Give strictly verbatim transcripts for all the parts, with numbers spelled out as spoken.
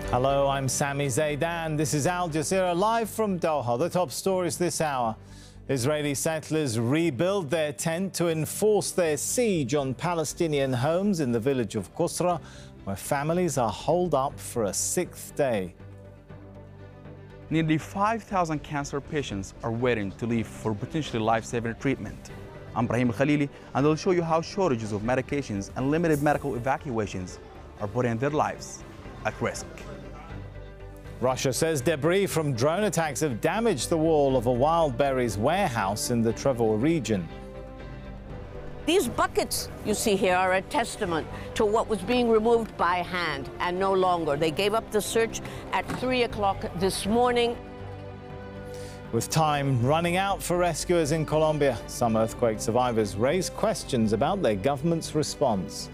Hello, I'm Sami Zaidan. This is Al Jazeera live from Doha. The top stories this hour. Israeli settlers rebuild their tent to enforce their siege on Palestinian homes in the village of Qusra, where families are holed up for a sixth day. Nearly five thousand cancer patients are waiting to leave for potentially life-saving treatment. I'm Brahim Khalili, and I'll show you how shortages of medications and limited medical evacuations are putting their lives at risk. Russia says debris from drone attacks have damaged the wall of a wild berries warehouse in the Trevor region. These buckets you see here are a testament to what was being removed by hand and no longer. They gave up the search at three o'clock this morning. With time running out for rescuers in Colombia, some earthquake survivors raise questions about their government's response.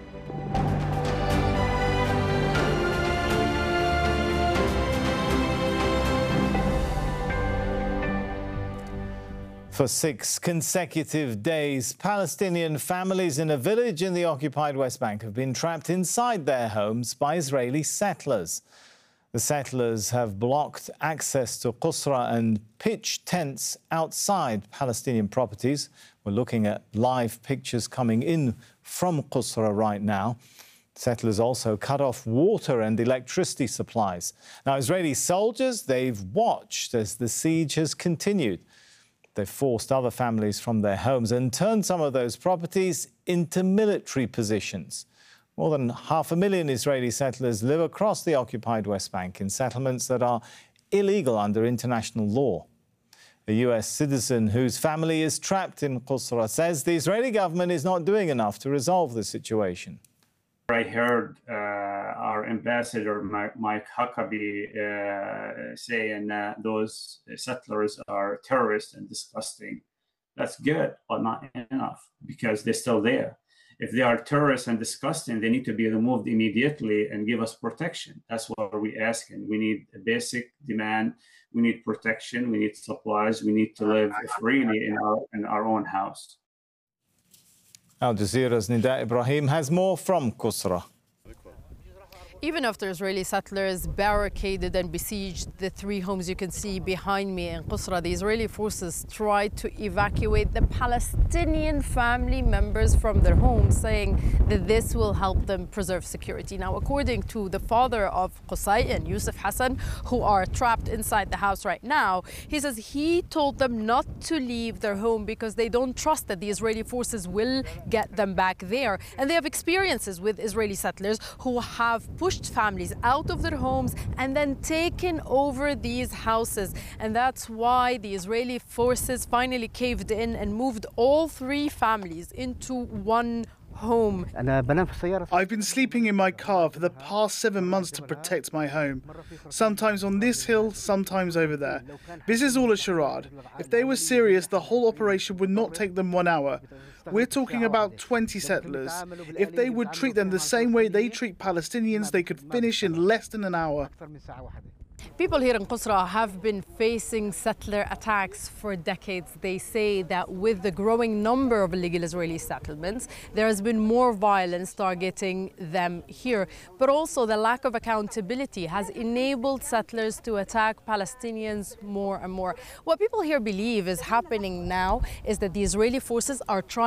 For six consecutive days, Palestinian families in a village in the occupied West Bank have been trapped inside their homes by Israeli settlers. The settlers have blocked access to Qusra and pitched tents outside Palestinian properties. We're looking at live pictures coming in from Qusra right now. Settlers also cut off water and electricity supplies. Now, Israeli soldiers, they've watched as the siege has continued. They've forced other families from their homes and turned some of those properties into military positions. More than half a million Israeli settlers live across the occupied West Bank in settlements that are illegal under international law. A U S citizen whose family is trapped in Qusra says the Israeli government is not doing enough to resolve the situation. I heard uh, our ambassador, Mike Huckabee, uh, saying uh, those settlers are terrorists and disgusting. That's good, but not enough, because they're still there. If they are terrorists and disgusting, they need to be removed immediately and give us protection. That's what we're asking. We need a basic demand. We need protection. We need supplies. We need to live freely in our, in our own house. Al Jazeera's Nida Ibrahim has more from Qusra. Even after Israeli settlers barricaded and besieged the three homes you can see behind me in Qusra, the Israeli forces tried to evacuate the Palestinian family members from their homes, saying that this will help them preserve security. Now, according to the father of Qusay and Yusuf Hassan, who are trapped inside the house right now, he says he told them not to leave their home because they don't trust that the Israeli forces will get them back there. And they have experiences with Israeli settlers who have pushed pushed families out of their homes and then taken over these houses. And that's why the Israeli forces finally caved in and moved all three families into one home. I've been sleeping in my car for the past seven months to protect my home. Sometimes on this hill, sometimes over there. This is all a charade. If they were serious, the whole operation would not take them one hour. We're talking about twenty settlers. If they would treat them the same way they treat Palestinians, they could finish in less than an hour. People here in Qusra have been facing settler attacks for decades. They say that with the growing number of illegal Israeli settlements, there has been more violence targeting them here. But also the lack of accountability has enabled settlers to attack Palestinians more and more. What people here believe is happening now is that the Israeli forces are trying